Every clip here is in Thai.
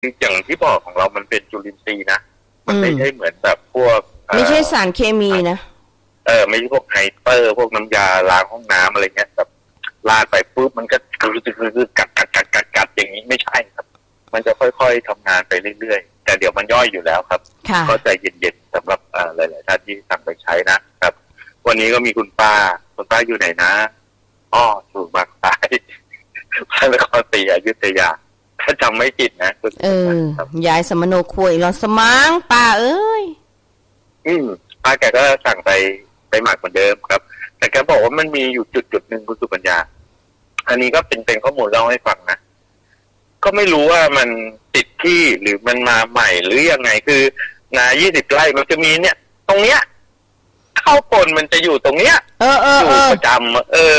อย่างที่บอกของเรามันเป็นจุลินทรีย์นะมันไม่ใช่เหมือนแบบพวกไม่ใช่สารเคมีนะไม่ใช่พวกไฮเปอร์พวกน้ำยาล้างห้องน้ำอะไรเงี้ยแบบลาดไปปุ๊บมันก็คือกัดอย่างนี้ไม่ใช่ครับมันจะค่อยๆทำงานไปเรื่อยๆแต่เดี๋ยวมันย่อยอยู่แล้วครับก็ใจเย็นๆสำหรับหลายๆท่านที่สั่งไปใช้นะครับวันนี้ก็มีคุณป้าอยู่ไหนนะอยู่บางสายพระนครศรีอยุธยาถ้าจำไม่ผิดนะยายสมโนครัวอีหลอนสมางป้าเอ้ยป้าแกก็สั่งไปหมักเหมือนเดิมครับแต่แกบอกว่ามันมีอยู่จุดหนึ่งคุณสุปัญญาอันนี้ก็เป็นข้อมูลเล่าให้ฟังนะก็ไม่รู้ว่ามันติดที่หรือมันมาใหม่หรือยังไงคือนา20 ไร่มันจะมีเนี่ยตรงเนี้ยข้าวปนมันจะอยู่ตรงเนี้ยอยู่ประจำ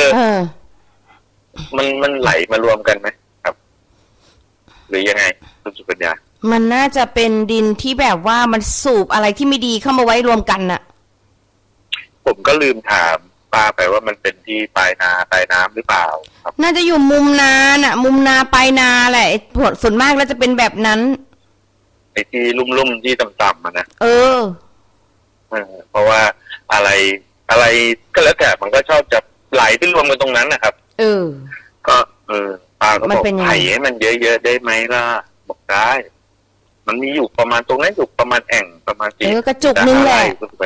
มันไหลมารวมกันไหมครับหรือยังไงคุณสุปัญญามันน่าจะเป็นดินที่แบบว่ามันสูบอะไรที่ไม่ดีเข้ามาไว้รวมกันน่ะผมก็ลืมถามป้าไปว่ามันเป็นที่ปลายนาปลายน้ำหรือเปล่าครับน่าจะอยู่มุมนาน่ะมุมนาปลายนาแหละส่วนมากแล้วจะเป็นแบบนั้นไอ้ที่ลุ่มๆที่ต่ำๆนะเพราะว่าอะไรก็แล้วแต่มันก็ชอบจะไหลไปรวมกันตรงนั้นนะครับก็ป้าก็บอกไผ่ให้มันเยอะๆได้ไหมล่ะบอกได้มันมีอยู่ประมาณตรงนั้นอยู่ประมาณแอ่งประมาณกระจุกนึงแหละ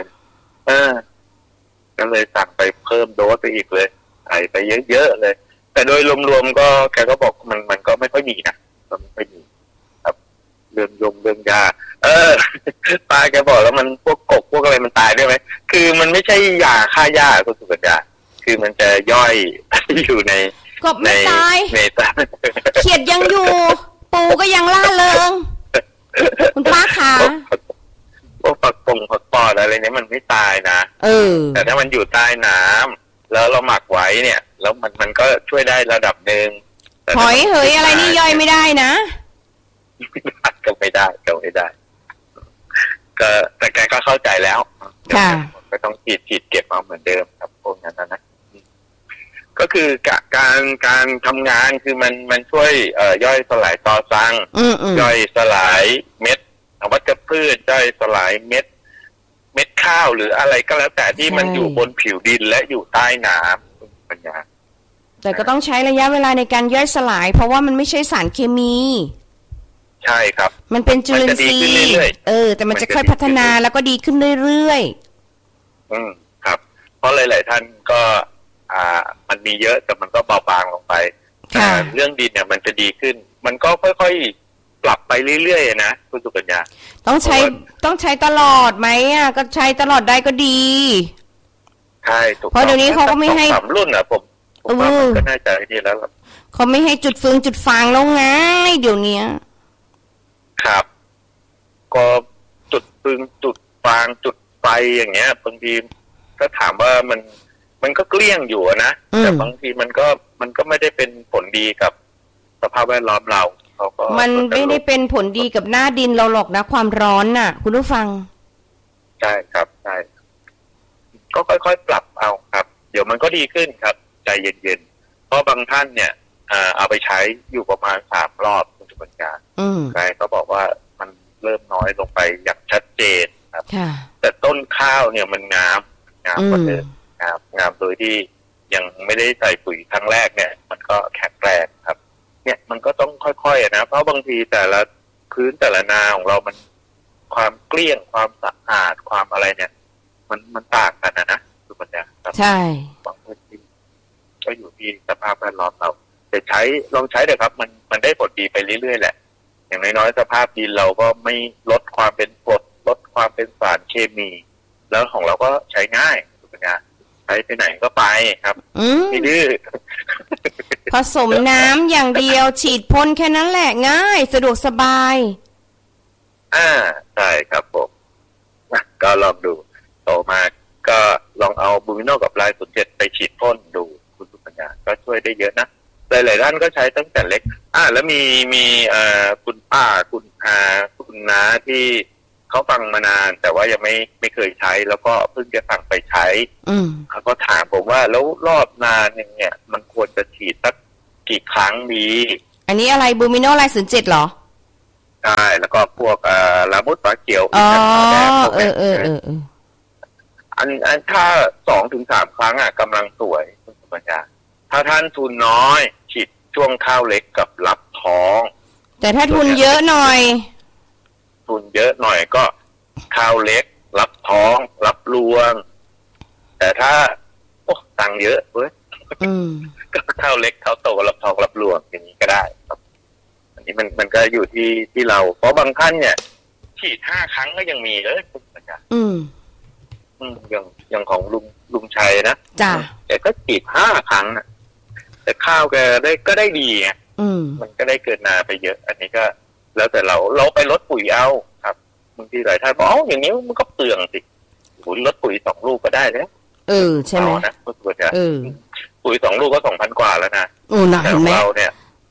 ก็เลยสั่งไปเพิ่มโดสไปอีกเลยใส่ไปเยอะๆเลยแต่โดยรวมๆก็แกก็บอกมันก็ไม่ค่อยมีนะก็ไม่ค่อยมีครับเรื่องยาตายแกบอกแล้วมันพวกกบพวกอะไรมันตายด้วยไหมคือมันไม่ใช่ยาฆ่าหญ้าคุณสุกัญญาคือมันจะย่อยอยู่ในกบไม่ตายเขียดยังอยู่ปูก็ยังล่าเริงคุณป้าขาพวกผักปอดอะไรเนี่ยมันไม่ตายนะแต่ถ้ามันอยู่ใต้น้ำแล้วเราหมักไว้เนี่ยแล้วมันก็ช่วยได้ระดับหนึ่งหอยเหยอะไรนี่ย่อยไม่ได้นะก็ไม่ได้ก็แต่แกก็เข้าใจแล้วก็ต้องฉีดเก็บเอาเหมือนเดิมครับพวกนั้นนะก็คือการทำงานคือมันช่วยย่อยสลายตอซังย่อยสลายเม็ดวัชพืชย่อยสลายเม็ดข้าวหรืออะไรก็แล้วแต่ที่มันอยู่บนผิวดินและอยู่ใต้น้ำปัญญาแต่ก็ต้องใช้ระยะเวลาในการย่อยสลายเพราะว่ามันไม่ใช่สารเคมีใช่ครับมันเป็นจุลินทรีย์แต่มันจะค่อยพัฒนาแล้วก็ดีขึ้นเรื่อยๆครับเพราะหลายๆท่านก็มันมีเยอะแต่มันก็เบาบางลงไปเรื่องดินเนี่ยมันจะดีขึ้นมันก็ค่อยๆปรับไปเรื่อยๆนะคุณสุกัญญาต้องใช้ตลอดไหมก็ใช้ตลอดได้ก็ดีใช่ถูกเพราะเดี๋ยวนี้เขาก็ไม่ให้ 3 รุ่นผมว่ามันก็น่าจะดีแล้วเขาไม่ให้จุดฟืนจุดฟางแล้วไงเดี๋ยวนี้ครับก็จุดฟืนจุดฟางจุดไฟอย่างเงี้ยบางทีก็ถามว่ามันก็เกลี้ยงอยู่นะแต่บางทีมันก็ไม่ได้เป็นผลดีกับสภาพแวดล้อมเรามันไม่ได้เป็นผลดีกับหน้าดินเราหรอกนะความร้อนน่ะคุณผู้ฟังใช่ครับใช่ก็ค่อยๆปรับเอาครับเดี๋ยวมันก็ดีขึ้นครับใจเย็นๆเพราะบางท่านเนี่ยเอาไปใช้อยู่ประมาณ3 รอบคุณสุปัญญาใครก็บอกว่ามันเริ่มน้อยลงไปอย่างชัดเจนครับแต่ต้นข้าวเนี่ยมันงามกว่าเดิมงามโดยที่ยังไม่ได้ใส่ปุ๋ยครั้งแรกเนี่ยมันก็แข็งแรงครับเนี่ยมันก็ต้องค่อยๆนะเพราะบางทีแต่ละพื้นแต่ละนาของเรามันความเกลี้ยงความสะอาดความอะไรเนี่ยมันต่างกันนะทุกคนเนี่ยใช่บางพื้นที่ก็อยู่ที่สภาพแวดล้อมเราแต่ลองใช้เถอะครับมันได้ผลดีไปเรื่อยๆแหละอย่างน้อยๆสภาพดินเราก็ไม่ลดความเป็นกรดลดความเป็นสารเคมีแล้วของเราก็ใช้ง่ายทุกคนเนี่ยไปไหนก็ไปครับไม่ดื้อผสมน้ำอย่างเดียวฉีดพ่นแค่นั้นแหละง่ายสะดวกสบายใช่ครับผมก็ลองดูโตมาก็ลองเอาบูมิโนกับไลน์07ไปฉีดพ่นดูคุณสุปัญญาก็ช่วยได้เยอะนะหลายๆท่านก็ใช้ตั้งแต่เล็กแล้วมีคุณป้าคุณน้าที่เขาฟังมานานแต่ว่ายังไม่เคยใช้แล้วก็เพิ่งจะสั่งไปใช้เขาก็ถามผมว่าแล้วรอบนานนึงเนี่ยมันควรจะฉีดสักกี่ครั้งดีอันนี้อะไรบูมิโนไลน์07เหรอแล้วก็พวกละมุดปลาเขียวอ๋อแดงพวกเอนี้ออันถ้า2-3 ครั้งกำลังสวยคุณสุปัญญาถ้าท่านทุนน้อยฉีดช่วงข้าวเล็กกับรับท้องแต่ถ้าทุนเยอะหน่อยทุนเยอะหน่อยก็ข้าวเล็กรับท้องรับรวงแต่ถ้าตังค์เยอะเว้ยก็ข้าวเล็กข้าวโตรับท้องรับรวงอย่างนี้ก็ได้ครับอันนี้มันก็อยู่ที่เราเพราะบางท่านเนี่ยฉีด5 ครั้งก็ยังมีเลยคุณปัญญาอย่างของลุงชัยนะจ้ะแต่ก็ฉีด5 ครั้งนะแต่ข้าวแกก็ได้ดีไงมันก็ได้เกินนาไปเยอะ อันนี้ก็แล้วแต่เราไปลดปุ๋ยเอาครับบางทีหลายท่านบอกอย่างนี้มันก็เปลืองสิลดปุ๋ย2 ลูกก็ได้แล้วใช่ไหมนะปุ๋ย2 ลูกก็ 2,000 กว่าแล้วนะแต่ของเราเนี่ย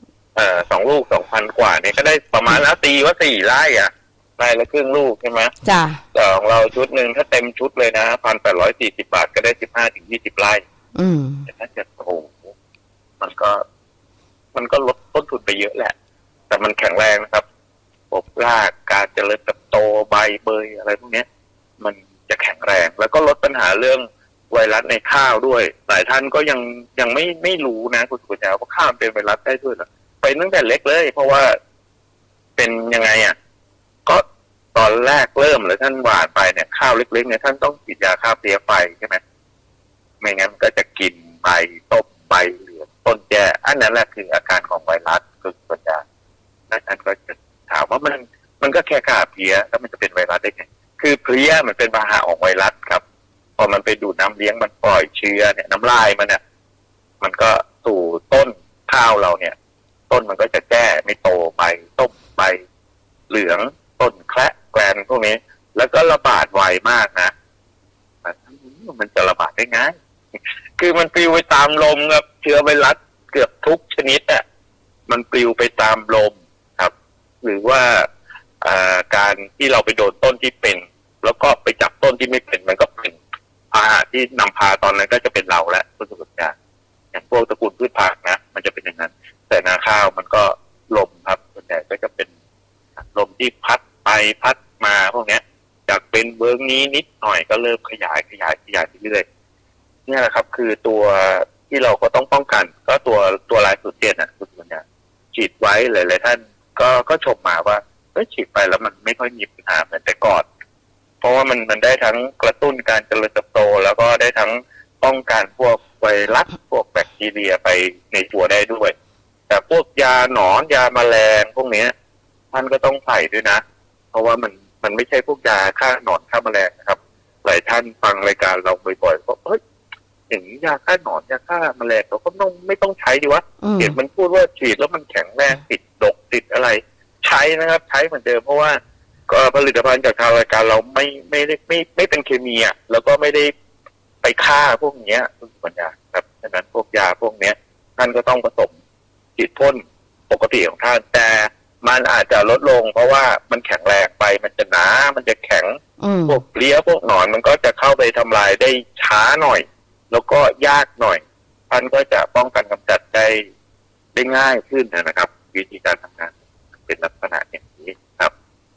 2 ลูก 2,000 กว่าเนี่ยก็ได้ประมาณแล้วตีว่า4 ไร่ไร่ละครึ่งลูกใช่ไหมจ้ะแต่ของเราชุดหนึ่งถ้าเต็มชุดเลยนะ1,840 บาทก็ได้15-20 ไร่แต่ถ้าจะโอ้โหมันก็ลดต้นทุนไปเยอะแหละแต่มันแข็งแรงนะครับปกรากการเจริญเติบโตใบเบยอะไรพวกนี้มันจะแข็งแรงแล้วก็ลดปัญหาเรื่องไวรัสในข้าวด้วยหลายท่านก็ยังไม่รู้นะคุณสุภาพว่าข้าวเป็นไวรัสได้ด้วยเหรอไปตั้งแต่เล็กเลยเพราะว่าเป็นยังไงก็ตอนแรกเริ่มเลยท่านหว่านไปเนี่ยข้าวเล็กๆเนี่ยท่านต้องฉีดยาฆ่าเพลี้ยไฟใช่ไหมไม่งั้นก็จะกินใบต้มใบเหลืองต้นแย่อันนั้นแหละคืออาการของไวรัสคือปัญญาท่านก็จะถามว่ามันก็แค่ฆ่าเพลี้ยแล้วมันจะเป็นไวรัสได้ไงคือเพลี้ยมันเป็นพาหะของไวรัสครับพอมันไปดูดน้ำเลี้ยงมันปล่อยเชื้อเนี่ยน้ำลายมันเนี่ยมันก็สู่ต้นข้าวเราเนี่ยต้นมันก็จะแก้ไม่โตใบต้มใบเหลืองต้นแคระแกลนพวกนี้แล้วก็ระบาดไวมากนะมันจะระบาดได้ไงคือมันปลิวไปตามลมครับเชื้อไวรัสเกือบทุกชนิดมันปลิวไปตามลมครับหรือว่าการที่เราไปโดนต้นที่เป็นแล้วก็ไปจับต้นที่ไม่เป็นมันก็เป็นที่นำพาตอนนั้นก็จะเป็นเราและผู้ประกอบการอย่างพวกตระกูลพืชผักนะมันจะเป็นอย่างนั้นแต่นาข้าวมันก็ลมครับส่วนใหญ่ก็จะเป็นลมที่พัดไปพัดมาพวกนี้จากเป็นเบื้องนี้นิดหน่อยก็เริ่มขยายไปเรื่อยนี่แหละครับคือตัวที่เราก็ต้องป้องกันก็ตัวลายสูตร7คุณปัญญาฉีดไว้หลายๆท่านก็ชมมาว่าฉีดไปแล้วมันไม่ค่อยมีปัญหาเหมือนแต่ก่อนเพราะว่ามันได้ทั้งกระตุ้นการเจริญเติบโตแล้วก็ได้ทั้งป้องกันพวกไวรัสพวกแบคทีเรียไปในตัวได้ด้วยแต่พวกยาหนอนยาแมลงพวกนี้ท่านก็ต้องใส่ด้วยนะเพราะว่ามันไม่ใช่พวกยาฆ่าหนอนฆ่าแมลงนะครับหลายท่านฟังรายการเราบ่อยๆก็อย่างนี้ยาฆ่าหนอนยาฆ่าแมลงเราก็ไม่ต้องใช้ดีวะเห็นมันพูดว่าฉีดแล้วมันแข็งแรงติดดกติดอะไรใช้นะครับใช้เหมือนเดิมเพราะว่าก็ผลิตภัณฑ์จากทางรายการเราไม่เป็นเคมีแล้วก็ไม่ได้ไปฆ่าพวกนี้คุณปัญญาครับฉะนั้นพวกยาพวกนี้ท่านก็ต้องผสมฉีดพ่นปกติของท่านแต่มันอาจจะลดลงเพราะว่ามันแข็งแรงไปมันจะหนามันจะแข็งพวกเพลี้ยพวกหนอนมันก็จะเข้าไปทำลายได้ช้าหน่อยแล้วก็ยากหน่อยท่านก็จะป้องกันกำจัดได้ง่ายขึ้นนะครับวิธีการทำงานเป็นลักษณะอย่างนี้ครับ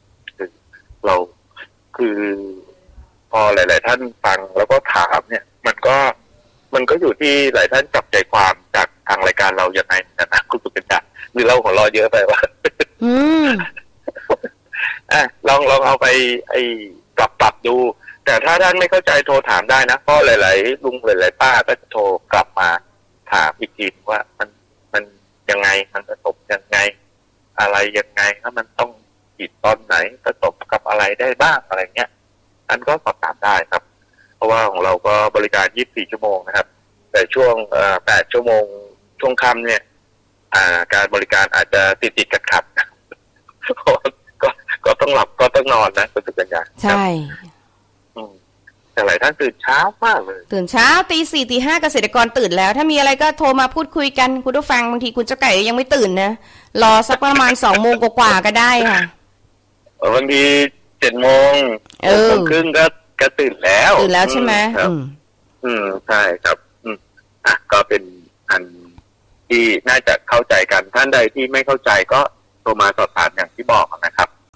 คือพอหลายๆท่านฟังแล้วก็ถามเนี่ยมันก็อยู่ที่หลายท่านจับใจความจากทางรายการเราอย่างไรนะคุณสุเป็นจ่าหรือเราของเราเยอะไปวะลองเอาไปปรับดูแต่ถ้าท่านไม่เข้าใจโทรถามได้นะเพราะหลายๆลุงหลายๆป้าก็จะโทรกลับมาถามอีกทีว่ามันยังไงมันผสมยังไงอะไรยังไงถ้ามันต้องฉีดตอนไหนผสมกับอะไรได้บ้างอะไรเงี้ยอันก็สอบถามได้ครับเพราะว่าของเราก็บริการ24 ชั่วโมงนะครับแต่ช่วง8 ชั่วโมงช่วงค่ำเนี่ยการบริการอาจจะติดขัดก็ต้องหลับก็ต้องนอนนะคุณสุกัญญาใช่แต่หลายท่านตื่นเช้ามากเลยตื่นเช้าตี 4 ตี 5เกษตรกรตื่นแล้วถ้ามีอะไรก็โทรมาพูดคุยกันคุณผู้ฟังบางทีคุณเจ้าไก่ยังไม่ตื่นนะรอสักประมาณ 2 โมงกว่าก็ได้ค่ะบางที7 โมงครึ่งก็ตื่นแล้วใช่ไหมใช่ครับก็เป็นอันที่น่าจะเข้าใจกันท่านใดที่ไม่เข้าใจก็โทรมาสอบถามอย่างที่บอกนะครับ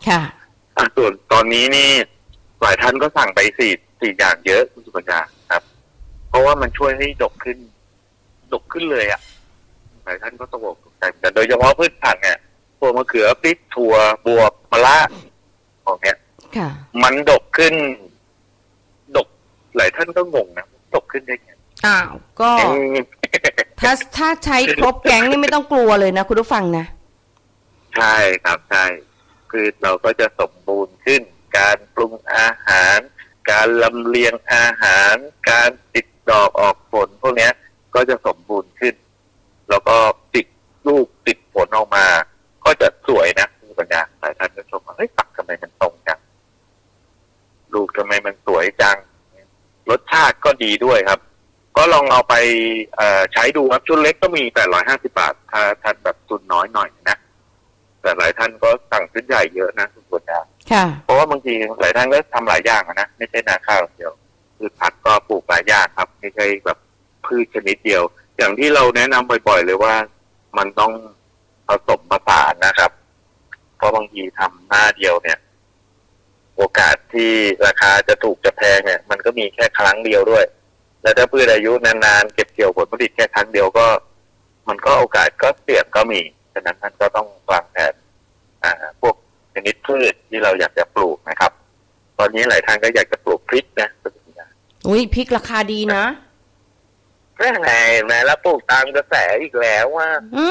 ค่ะส่วนตอนนี้นี่หลายท่านก็สั่งไปสี่อย่างเยอะคุณสุกัญญาครับเพราะว่ามันช่วยให้ดกขึ้นเลยอ่ะหลายท่านก็ตกอกตกใจแต่โดยเฉพาะพืชผักเนี่ยตัวมะเขือพริกถั่วบวบมะระของเนี้ยมันดกขึ้นหลายท่านก็งงนะดกขึ้นได้ไงก็ถ้าใช้ครบแก๊งนี่ไม่ต้องกลัวเลยนะคุณผู้ฟังนะใช่ครับใช่คือเราก็จะสมบูรณ์ขึ้นการปรุงอาหารการลำเลียงอาหารการติดดอกออกผลพวกนี้ก็จะสมบูรณ์ขึ้นแล้วก็ติดลูกติดผลออกมาก็จะสวยนะคุณปัญญาหลายท่านก็ชมว่าเฮ้ยปักทำไมมันตรงจังลูกทำไมมันสวยจังรสชาติก็ดีด้วยครับก็ลองเอาไปใช้ดูครับชุดเล็กก็มี850 บาทถ้าท่านแบบทุนน้อยหน่อยนะแต่หลายท่านก็สั่งชุดใหญ่เยอะนะคุณปัญญาเพราะว่าบางทีหลายท่านก็ทำหลายอย่างนะไม่ใช่นาข้าวเดียวพืชผักก็ปลูกหลายอย่างครับไม่ใช่แบบพืชชนิดเดียวอย่างที่เราแนะนำบ่อยๆเลยว่ามันต้องผสมผสานนะครับเพราะบางทีทำหน้าเดียวเนี่ยโอกาสที่ราคาจะถูกจะแพงเนี่ยมันก็มีแค่ครั้งเดียวด้วยแล้วถ้าพืชอายุนานๆเก็บเกี่ยวผลผลิตแค่ครั้งเดียวก็มันก็โอกาสก็เสี่ยงก็มีฉะนั้นท่านก็ต้องวางแผนพวกชนิดพืชที่เราอยากจะปลูกนะครับตอนนี้หลายท่านก็อยากจะปลูกพริกนะอุ้ยพริกราคาดีนะแม่แล้วปลูกตามกระแสอีกแล้วว่า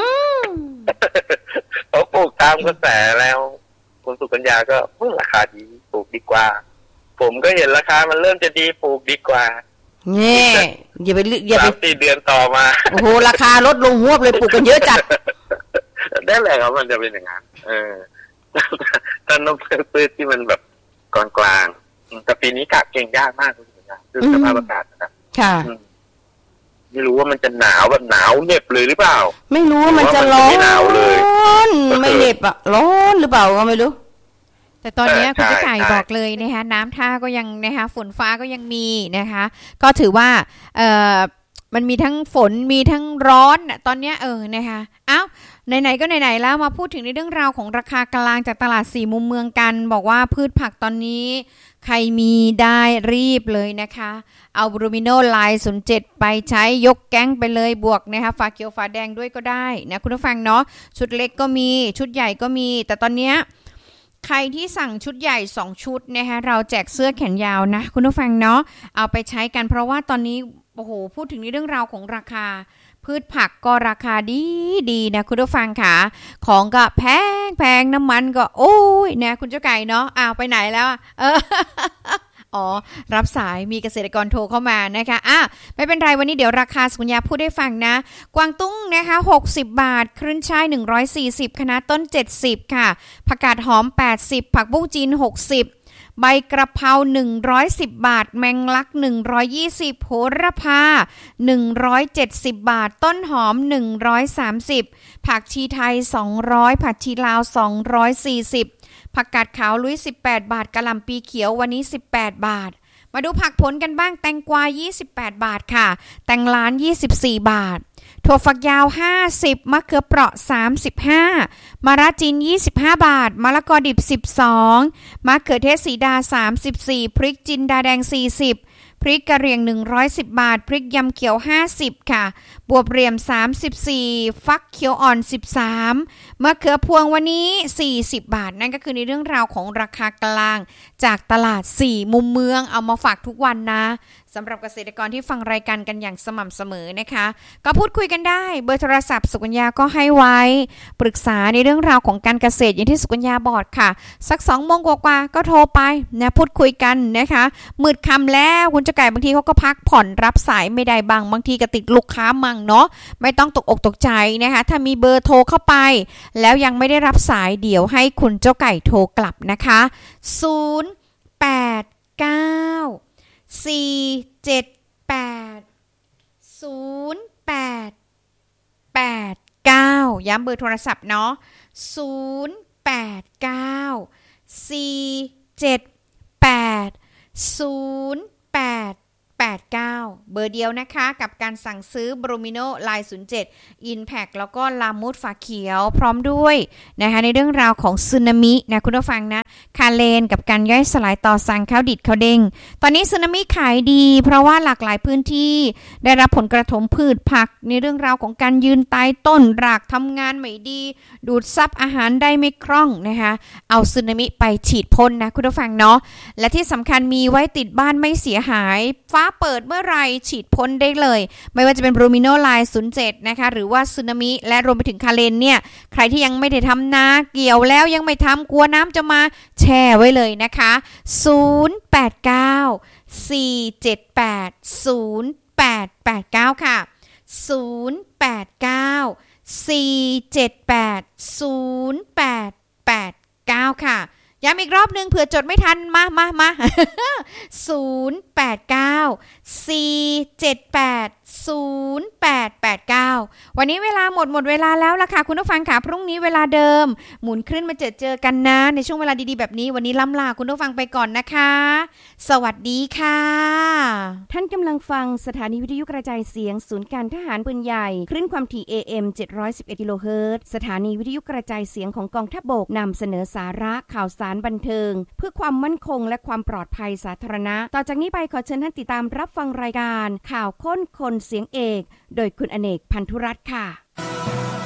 เขาปลูกตามกระแสแล้วคุณสุกัญญาก็ราคาดีปลูกดีกว่าผมก็เห็นราคามันเริ่มจะดีปลูกดีกว่าเนี่ยอย่าไป 4 เดือนต่อมาโอ้โหราคาลดลงหวบเลยปลูกกันเยอะจัดได้แหละครับมันจะเป็นอย่างนั้นท่านต้องพืชที่มันแบบกลางๆแต่ปีนี้กะเก่งยากมากคุณสุกัญญาคือสภาพอากาศนะค่ะไม่รู้ว่ามันจะหนาวแบบหนาวเหน็บเลยหรือเปล่าไม่รู้ว่ามันจะร้อนไม่เหน็บอะร้อนหรือเปล่าก็ไม่รู้แต่ตอนนี้คุณพี่ไก่บอกเลยนะคะน้ำท่าก็ยังนะคะฝนฟ้าก็ยังมีนะคะก็ถือว่ามันมีทั้งฝนมีทั้งร้อนตอนนี้นะคะไหนๆก็ไหนๆแล้วมาพูดถึงในเรื่องราวของราคากลางจากตลาด4 มุมเมืองกันบอกว่าพืชผักตอนนี้ใครมีได้รีบเลยนะคะเอาบรูมิโนไลน์07ไปใช้ยกแก๊งไปเลยบวกนะคะฝาเขียวฝาแดงด้วยก็ได้นะคุณผู้ฟังเนาะชุดเล็กก็มีชุดใหญ่ก็มีแต่ตอนนี้ใครที่สั่งชุดใหญ่2 ชุดนะคะเราแจกเสื้อแขนยาวนะคุณผู้ฟังเนาะเอาไปใช้กันเพราะว่าตอนนี้โอ้โหพูดถึงในเรื่องราวของราคาพืชผักก็ราคาดีนะคุณผู้ฟังค่ะของก็แพงน้ำมันก็โอ้ยนะคุณเจ้าไก่เนาะไปไหนแล้วรับสายมีเกษตรกรโทรเข้ามานะคะไม่เป็นไรวันนี้เดี๋ยวราคาสุญญาพูดให้ฟังนะกวางตุ้งนะคะ60 บาทครึ่นช่าย140คะน้าต้น70ค่ะผักกาดหอม80ผักบุ้งจีน60ใบกระเพรา110 บาทแมงลัก120โหระพา170 บาทต้นหอม130ผักชีไทย200ผักชีลาว240ผักกาดขาวลุย18 บาทกะหล่ำปีเขียววันนี้18 บาทมาดูผักผลกันบ้างแตงกวา28 บาทค่ะแตงล้าน24 บาทถั่วฝักยาว50มะเขือเปราะ35มะระจีน25 บาทมะละกอดิบ12มะเขือเทศสีดา34พริกจินดาแดง40พริกกะเหรี่ยง110 บาทพริกยำเขียว50ค่ะบวบเหลี่ยม34ฟักเขียวอ่อน13มะเขือพวงวันนี้40 บาทนั่นก็คือในเรื่องราวของราคากลางจากตลาด4 มุมเมืองเอามาฝากทุกวันนะสำหรับเกษตรกรที่ฟังรายการกันอย่างสม่ำเสมอนะคะก็พูดคุยกันได้เบอร์โทรศัพท์สุกัญญาก็ให้ไว้ปรึกษาในเรื่องราวของการเกษตรอย่างที่สุกัญญาบอกค่ะสัก2 โมงกว่าๆก็โทรไปนะพูดคุยกันนะคะมืดค่ำแล้วคุณเจ้าไก่บางทีเขาก็พักผ่อนรับสายไม่ได้บางทีก็ติดลูกค้ามั่งเนาะไม่ต้องตกอกตกใจนะคะถ้ามีเบอร์โทรเข้าไปแล้วยังไม่ได้รับสายเดี๋ยวให้คุณเจ้าไก่โทรกลับนะคะ089-478-0889ย้ำเบอร์โทรศัพท์เนาะ089-478-0889เบอร์เดียวนะคะกับการสั่งซื้อบรูมิโนไลน์07 Impact แล้วก็ลามูดฝาเขียวพร้อมด้วยนะคะในเรื่องราวของสึนามินะคุณผู้ฟังนะคาเลนกับการย่อยสลายต่อสั่งข้าวดิดข้าวเด้งตอนนี้สึนามิขายดีเพราะว่าหลากหลายพื้นที่ได้รับผลกระทบพืชผักในเรื่องราวของการยืนใต้ต้นรากทำงานไม่ดีดูดซับอาหารได้ไม่คล่องนะคะเอาสึนามิไปฉีดพ่นนะคุณผู้ฟังเนาะและที่สำคัญมีไว้ติดบ้านไม่เสียหายฟ้าเปิดเมื่อไรฉีดพ่นได้เลยไม่ว่าจะเป็นบรูมิโนไลน์07นะคะหรือว่าสึนามิและรวมไปถึงคาเลนเนี่ยใครที่ยังไม่ได้ทำนาเกี่ยวแล้วยังไม่ทำกลัวน้ำจะมาแช่ไว้เลยนะคะ089 478 0889ค่ะ089 478 0889ค่ะย้ำอีกรอบนึงเผื่อจดไม่ทันมา089 478 0889วันนี้เวลาหมดเวลาแล้วล่ะค่ะคุณผู้ฟังค่ะพรุ่งนี้เวลาเดิมหมุนขึ้นมาเจอกันนะในช่วงเวลาดีๆแบบนี้วันนี้ล่ำลาคุณผู้ฟังไปก่อนนะคะสวัสดีค่ะท่านกำลังฟังสถานีวิทยุกระจายเสียงศูนย์การทหารปืนใหญ่คลื่นความถี่ AM 711 กิโลเฮิรตซ์สถานีวิทยุกระจายเสียงของกองทัพบกนำเสนอสาระข่าวสารบันเทิงเพื่อความมั่นคงและความปลอดภัยสาธารณะต่อจากนี้ไปขอเชิญท่านติดตามรับฟังรายการข่าวค้นคนเสียงเอกโดยคุณอเนกพันธุรัตน์ค่ะ